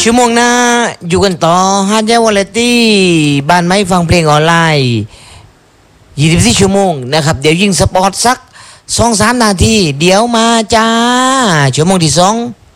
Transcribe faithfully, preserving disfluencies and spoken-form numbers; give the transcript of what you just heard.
ชั่วโมงหน้าอยู่กันต่อฮาร์ดแวร์วอลเลตี้บ้านไม้ฟังเพลงออนไลน์ยี่สิบสี่ชั่วโมงนะครับเดี๋ยวยิงสปอร์ตสักสองสามนาทีเดี๋ยวมาจ้าชั่วโมงที่สอง